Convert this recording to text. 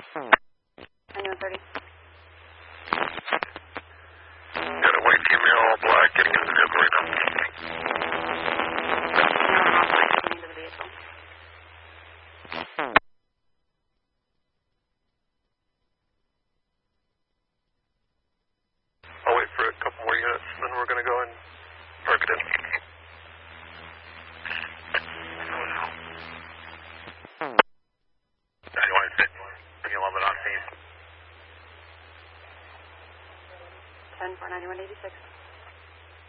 9130. Got a white female, all black, getting into the vehicle right now. Getting into the vehicle. I'll wait for a couple more units, and then we're going to go and park it in. 91, bring 11 on scene. 10 for 9186.